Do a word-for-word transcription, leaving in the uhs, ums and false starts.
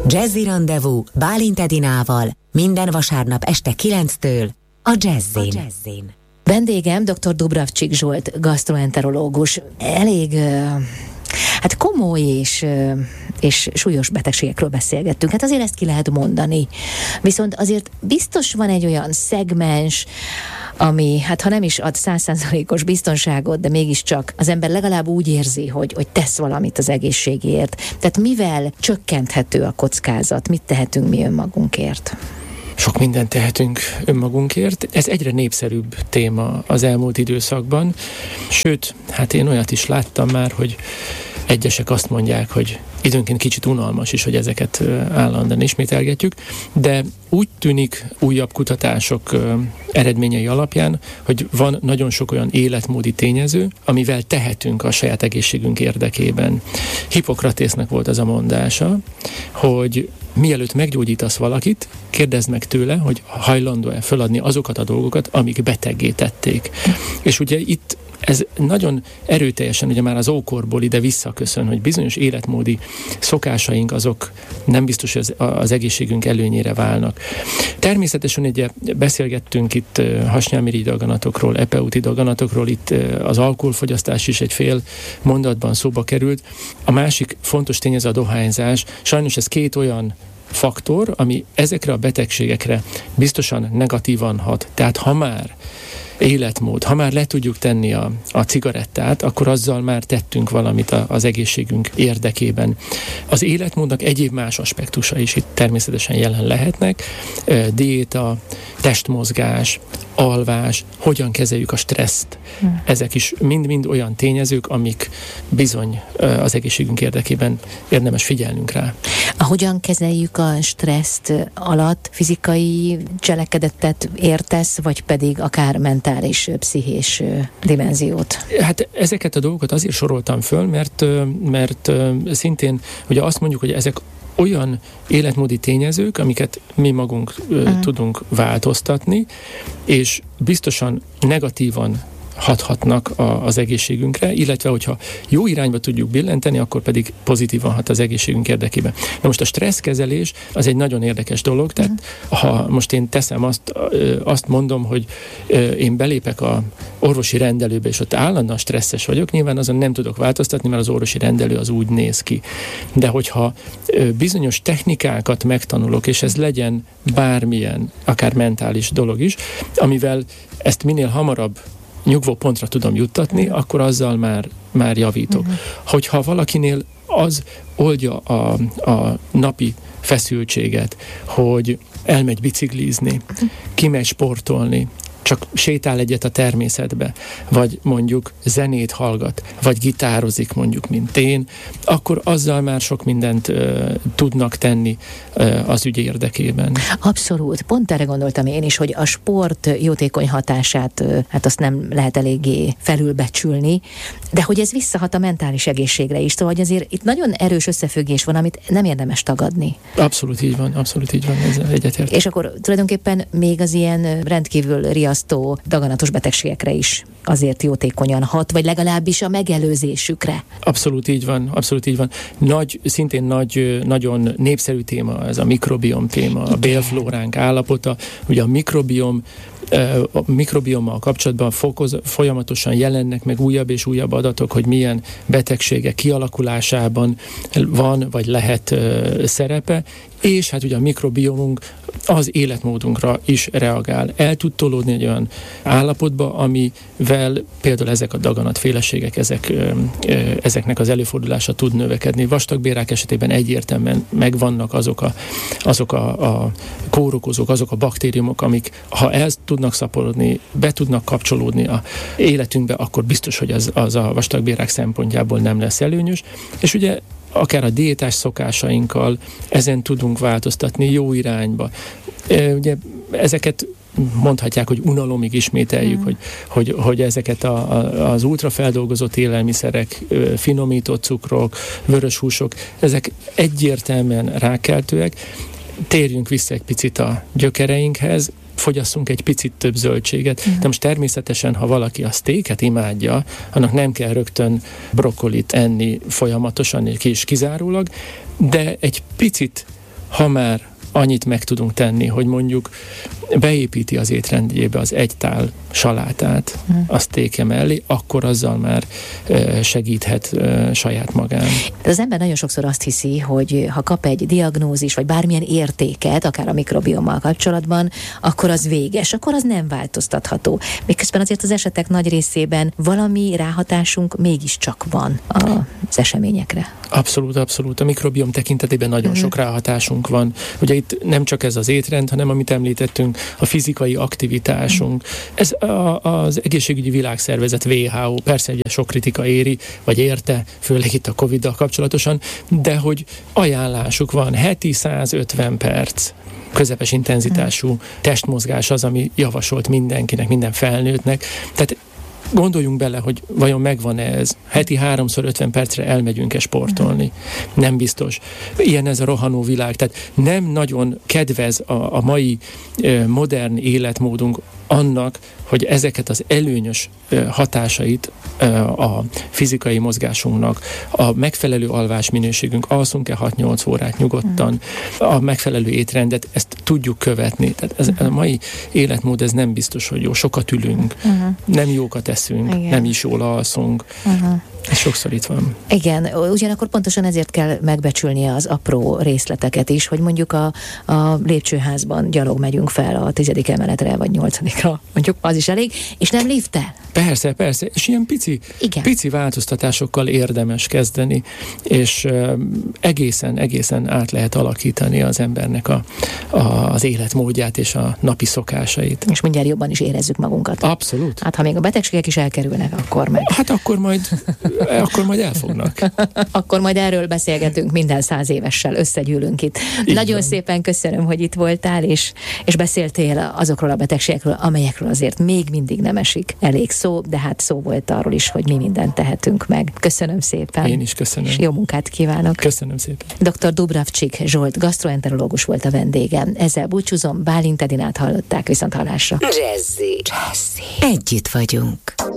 Jazzy Rendezvous Bálint Edinával minden vasárnap este kilenctől a Jazzin. A Jazzin. Vendégem dr. Dubravcsik Zsolt, gasztroenterológus. Elég uh, hát komoly és, uh, és súlyos betegségekről beszélgettünk. Hát azért ezt ki lehet mondani. Viszont azért biztos van egy olyan szegmens, ami, hát ha nem is ad száz százalékos biztonságot, de mégiscsak az ember legalább úgy érzi, hogy, hogy tesz valamit az egészségért. Tehát mivel csökkenthető a kockázat? Mit tehetünk mi önmagunkért? Sok mindent tehetünk önmagunkért. Ez egyre népszerűbb téma az elmúlt időszakban. Sőt, hát én olyat is láttam már, hogy egyesek azt mondják, hogy időnként kicsit unalmas is, hogy ezeket állandóan ismételgetjük, de úgy tűnik újabb kutatások eredményei alapján, hogy van nagyon sok olyan életmódi tényező, amivel tehetünk a saját egészségünk érdekében. Hippokratésznek volt az a mondása, hogy mielőtt meggyógyítasz valakit, kérdezd meg tőle, hogy hajlandó-e föladni azokat a dolgokat, amik beteggé tették. És ugye itt ez nagyon erőteljesen ugye már az ókorból ide visszaköszön, hogy bizonyos életmódi szokásaink azok nem biztos, hogy az, az egészségünk előnyére válnak. Természetesen ugye beszélgettünk itt hasnyálmirigy daganatokról, epeúti daganatokról, itt az alkoholfogyasztás is egy fél mondatban szóba került. A másik fontos tényező a dohányzás. Sajnos ez két olyan faktor, ami ezekre a betegségekre biztosan negatívan hat. Tehát ha már életmód, ha már le tudjuk tenni a, a cigarettát, akkor azzal már tettünk valamit a, az egészségünk érdekében. Az életmódnak egyéb más aspektusa is itt természetesen jelen lehetnek. Diéta, testmozgás, alvás, hogyan kezeljük a stresszt. Hmm. Ezek is mind-mind olyan tényezők, amik bizony az egészségünk érdekében érdemes figyelnünk rá. Hogyan kezeljük a stresszt alatt? Fizikai cselekedetet értesz, vagy pedig akár mentális, pszichés dimenziót? Hát ezeket a dolgokat azért soroltam föl, mert, mert szintén ugye azt mondjuk, hogy ezek olyan életmódi tényezők, amiket mi magunk uh, tudunk változtatni, és biztosan negatívan hathatnak a, az egészségünkre, illetve hogyha jó irányba tudjuk billenteni, akkor pedig pozitívan hat az egészségünk érdekében. Na most a stresszkezelés az egy nagyon érdekes dolog, tehát uh-huh. ha most én teszem azt, azt mondom, hogy én belépek a orvosi rendelőbe, és ott állandóan stresszes vagyok, nyilván azon nem tudok változtatni, mert az orvosi rendelő az úgy néz ki. De hogyha bizonyos technikákat megtanulok, és ez legyen bármilyen, akár mentális dolog is, amivel ezt minél hamarabb nyugvó pontra tudom juttatni, akkor azzal már, már javítok. Uh-huh. Hogyha valakinél az oldja a, a napi feszültséget, hogy elmegy biciklizni, uh-huh. kimegy sportolni, csak sétál egyet a természetbe, vagy mondjuk zenét hallgat, vagy gitározik mondjuk, mint én, akkor azzal már sok mindent uh, tudnak tenni uh, az ügy érdekében. Abszolút. Pont erre gondoltam én is, hogy a sport jótékony hatását, uh, hát azt nem lehet eléggé felülbecsülni, de hogy ez visszahat a mentális egészségre is, szóval azért itt nagyon erős összefüggés van, amit nem érdemes tagadni. Abszolút így van, abszolút így van, ezzel egyetértek. És akkor tulajdonképpen még az ilyen rendkívül riasztó daganatos betegségekre is azért jótékonyan hat, vagy legalábbis a megelőzésükre. Abszolút így van, abszolút így van. Nagy, szintén nagy, nagyon népszerű téma ez a mikrobiom téma, a bélflóránk állapota. Ugye a mikrobiom a mikrobiommal kapcsolatban fokoz, folyamatosan jelennek meg újabb és újabb adatok, hogy milyen betegségek kialakulásában van, vagy lehet uh, szerepe, és hát ugye a mikrobiomunk az életmódunkra is reagál. El tud tolódni egy olyan állapotba, amivel például ezek a daganatféleségek, ezek, ezeknek az előfordulása tud növekedni. Vastagbélrák esetében egyértelműen megvannak azok a, azok a, a kórokozók, azok a baktériumok, amik ha el tudnak szaporodni, be tudnak kapcsolódni a életünkbe, akkor biztos, hogy az, az a vastagbélrák szempontjából nem lesz előnyös. És ugye akár a diétás szokásainkkal ezen tudunk változtatni jó irányba. E, ugye ezeket mondhatják, hogy unalomig ismételjük, mm. hogy, hogy, hogy ezeket a, a, az ultrafeldolgozott élelmiszerek, finomított cukrok, vörös húsok, ezek egyértelműen rákkeltőek. Térjünk vissza egy picit a gyökereinkhez, fogyasszunk egy picit több zöldséget. Uh-huh. De most természetesen, ha valaki a sztéket imádja, annak nem kell rögtön brokkolit enni folyamatosan és kizárólag, de egy picit ha már annyit meg tudunk tenni, hogy mondjuk beépíti az étrendjébe az egy tál salátát, mm. azt téke mellé, akkor azzal már e, segíthet e, saját magán. De az ember nagyon sokszor azt hiszi, hogy ha kap egy diagnózis, vagy bármilyen értéket, akár a mikrobiommal kapcsolatban, akkor az véges, akkor az nem változtatható. Miközben azért az esetek nagy részében valami ráhatásunk mégiscsak van az eseményekre. Abszolút, abszolút. A mikrobiom tekintetében nagyon mm. sok ráhatásunk van. Ugye itt nem csak ez az étrend, hanem amit említettünk, a fizikai aktivitásunk. Ez a, az egészségügyi világszervezet vé há ó, persze ugye sok kritika éri, vagy érte, főleg itt a Coviddal kapcsolatosan, de hogy ajánlásuk van, heti százötven perc közepes intenzitású testmozgás az, ami javasolt mindenkinek, minden felnőttnek. Tehát gondoljunk bele, hogy vajon megvan-e ez. Heti háromszor ötven percre elmegyünk-e sportolni. Nem biztos. Ilyen ez a rohanó világ. Tehát nem nagyon kedvez a, a mai e, modern életmódunk annak, hogy ezeket az előnyös e, hatásait e, a fizikai mozgásunknak, a megfelelő alvásminőségünk, alszunk-e hat-nyolc órát nyugodtan, a megfelelő étrendet, ezt tudjuk követni. Tehát ez, a mai életmód, ez nem biztos, hogy jó. Sokat ülünk, uh-huh. nem jókat eszünk, igen. nem is jól alszunk. Uh-huh. Ez sokszor itt van. Igen, ugyanakkor pontosan ezért kell megbecsülnie az apró részleteket is, hogy mondjuk a, a lépcsőházban gyalog megyünk fel a tizedik emeletre, vagy nyolcadikra, mondjuk az is elég, és nem lifttel. Persze, persze, és ilyen pici, pici változtatásokkal érdemes kezdeni, és uh, egészen, egészen át lehet alakítani az embernek a, a, az életmódját és a napi szokásait. És mindjárt jobban is érezzük magunkat. Abszolút. Hát ha még a betegségek is elkerülnek, akkor meg. Hát akkor majd akkor majd elfognak. Akkor majd erről beszélgetünk minden száz évessel, összegyűlünk itt. Így Nagyon van. Szépen köszönöm, hogy itt voltál, és, és beszéltél azokról a betegségekről, amelyekről azért még mindig nem esik elég szó, de hát szó volt arról is, hogy mi mindent tehetünk meg. Köszönöm szépen. Én is köszönöm. És jó munkát kívánok. Köszönöm szépen. doktor Dubravcsik Zsolt, gasztroenterológus volt a vendégem. Ezzel búcsúzom, Bálint Edinát hallották, viszont hallásra. Jazzy. Jazzy. Együtt vagyunk.